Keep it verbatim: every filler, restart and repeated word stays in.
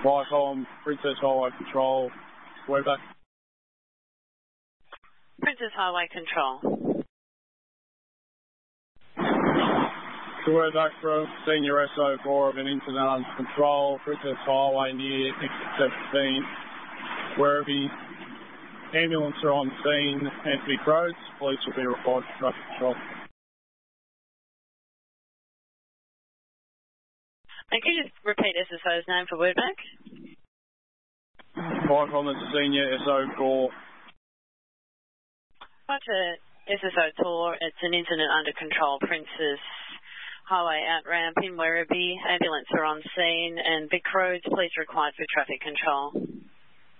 Viacom, Princess Highway Control, Webback. Princess Highway Control. To Webback from Senior S O four of an incident under control, Princess Highway near exit seventeen, Werribee. Ambulance are on scene, Anthony Crows. Police will be required for traffic control. And can you just repeat S S O's name for Webback? Viacom is Senior S O four. Roger, S S O Tour. It's an incident under control. Princess Highway out ramp in Werribee. Ambulance are on scene, and Vic Roads, police required for traffic control.